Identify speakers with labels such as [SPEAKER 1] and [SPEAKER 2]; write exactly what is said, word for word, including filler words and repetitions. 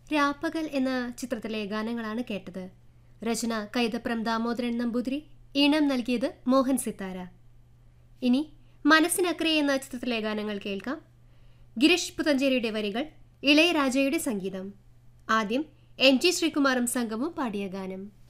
[SPEAKER 1] രാപ്പകൽ എന്ന ചിത്രത്തിലെ ഗാനങ്ങളാണ് കേട്ടത്. രചന കൈതപ്രം ദാമോദരൻ നമ്പൂതിരി, ഈണം നൽകിയത് മോഹൻ സിത്താര. ഇനി മനസ്സിനക്കരെ എന്ന ചിത്രത്തിലെ ഗാനങ്ങൾ കേൾക്കാം. ഗിരീഷ് പുത്തഞ്ചേരിയുടെ വരികൾ, ഇളയരാജയുടെ സംഗീതം. ആദ്യം എം ജി ശ്രീകുമാറും സംഘവും പാടിയ ഗാനം.